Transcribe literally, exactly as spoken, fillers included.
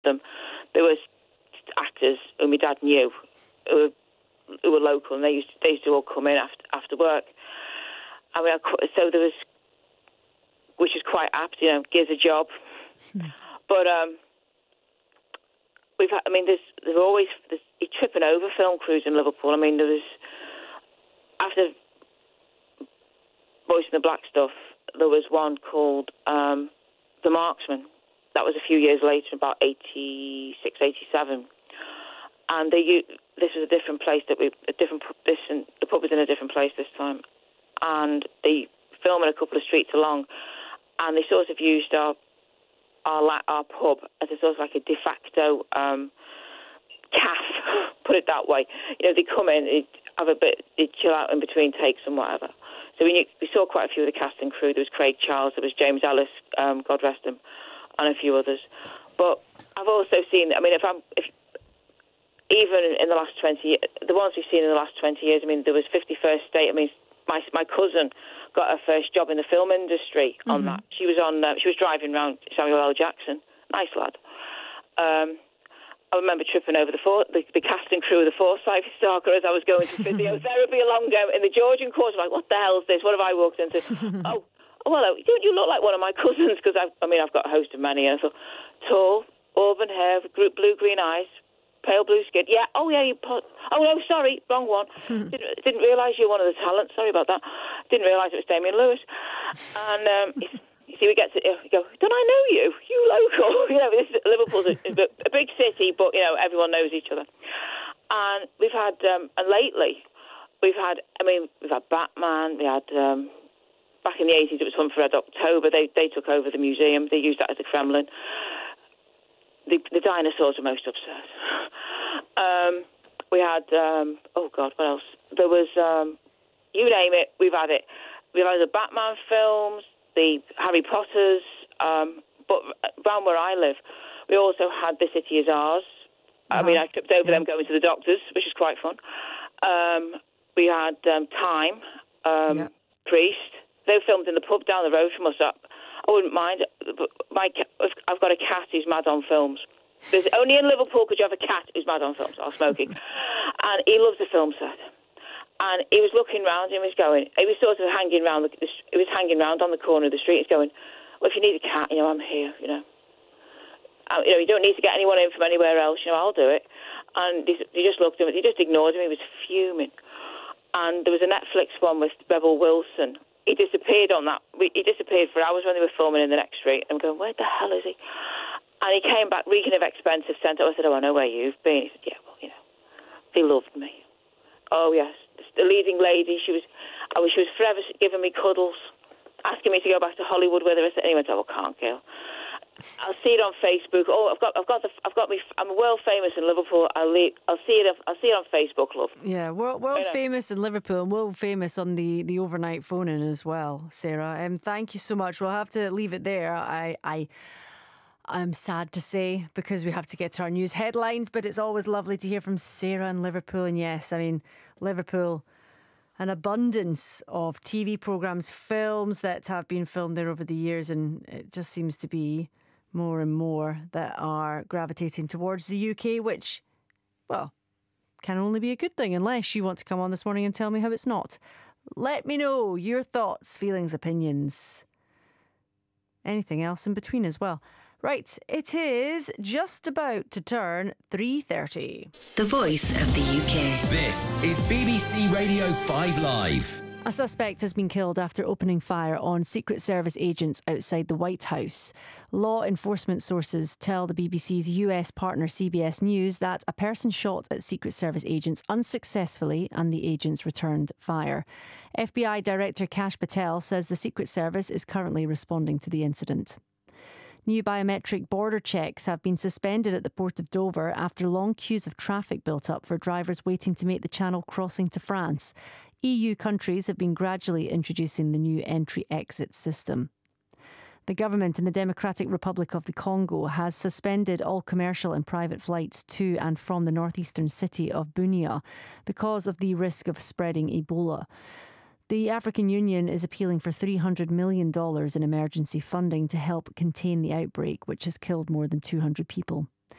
them. There was actors who my dad knew who were, who were local, and they used to, they used to all come in after after work. I mean, so there was, which is quite apt, you know, gives a job. Hmm. But um, we've had, I mean, there's there's always there's, you're tripping over film crews in Liverpool. I mean, there was after Boys in the Black stuff, there was one called um, The Marksman. That was a few years later, about eighty-six, eighty-seven. And they, this was a different place that we, a different, this, the pub was in a different place this time. And they filmed a couple of streets along, and they sort of used our our, our pub as a sort of like a de facto um, cafe, put it that way. You know, they come in, they'd have a bit, they'd chill out in between takes and whatever. So we knew, we saw quite a few of the cast and crew. There was Craig Charles, there was James Ellis, um, God rest him, and a few others. But I've also seen, I mean, if I'm, if even in the last twenty years, the ones we've seen in the last twenty years, I mean, there was fifty-first State. I mean, my my cousin got her first job in the film industry on mm-hmm. that. She was on, uh, she was driving around Samuel L. Jackson. Nice lad. Um, I remember tripping over the, for, the the cast and crew of the Forsyth Stalker as I was going to physiotherapy along down in the Georgian course. I'm like, what the hell's this? What have I walked into? oh, oh, well, don't you look like one of my cousins? Because I, I mean, I've got a host of many. And I thought, tall, auburn hair, blue-green eyes, pale blue skin. Yeah, oh yeah, you put, oh no, sorry, wrong one. didn't, didn't realise you were one of the talents. Sorry about that. Didn't realise it was Damien Lewis. And um, you see, we get to you go, don't I know you? You local? You know, this, Liverpool's a, a big city, but you know, everyone knows each other. And we've had, um, and lately, we've had, I mean, we've had Batman. We had um, back in the eighties, it was Hunt for Red October. They they took over the museum. They used that as the Kremlin. The, the dinosaurs are most upset. Um, we had, um, oh God, what else? There was, um, you name it, we've had it. We've had the Batman films, the Harry Potters, um, but around where I live, we also had The City Is Ours. Uh-huh. I mean, I tripped over yeah. them going to the doctors, which is quite fun. Um, we had um, Time, um, yeah. Priest. They were filmed in the pub down the road from us. Up. I wouldn't mind. But my, I've got a cat who's mad on films. There's only in Liverpool could you have a cat who's mad on films or smoking. And he loves the film set. And he was looking round and he was going, he was sort of hanging round, the, he was hanging round on the corner of the street. He's going, well, if you need a cat, you know, I'm here, you know. Uh, you know, you don't need to get anyone in from anywhere else, you know, I'll do it. And he, he just looked at him, he just ignored him, he was fuming. And there was a Netflix one with Rebel Wilson. He disappeared on that. He disappeared for hours when they were filming in the next street. I'm going, where the hell is he? And he came back reeking of expensive scent. I said, oh, I know where you've been. He said, yeah, well, you know, they loved me. Oh, yes. The leading lady, she was, I was, she was forever giving me cuddles, asking me to go back to Hollywood with her. I said, anyway, I can't, girl. I'll see it on Facebook. Oh, I've got, I've got the, I've got me. I'm world famous in Liverpool. I'll, leave, I'll see it. I'll see it on Facebook, love. Yeah, world, world you know. famous in Liverpool and world famous on the, the overnight phone-in as well, Sarah. Um, thank you so much. We'll have to leave it there. I, I, I'm sad to say because we have to get to our news headlines, but it's always lovely to hear from Sarah in Liverpool. And yes, I mean Liverpool. An abundance of T V programmes, films that have been filmed there over the years, and it just seems to be more and more that are gravitating towards the U K, which, well, can only be a good thing unless you want to come on this morning and tell me how it's not. Let me know your thoughts, feelings, opinions, anything else in between as well. Right, it is just about to turn three thirty. The voice of the U K. This is B B C Radio five Live. A suspect has been killed after opening fire on Secret Service agents outside the White House. Law enforcement sources tell the B B C's U S partner C B S News that a person shot at Secret Service agents unsuccessfully and the agents returned fire. F B I Director Kash Patel says the Secret Service is currently responding to the incident. New biometric border checks have been suspended at the port of Dover after long queues of traffic built up for drivers waiting to make the Channel crossing to France. E U countries have been gradually introducing the new entry-exit system. The government in the Democratic Republic of the Congo has suspended all commercial and private flights to and from the northeastern city of Bunia because of the risk of spreading Ebola. The African Union is appealing for three hundred million dollars in emergency funding to help contain the outbreak, which has killed more than two hundred people.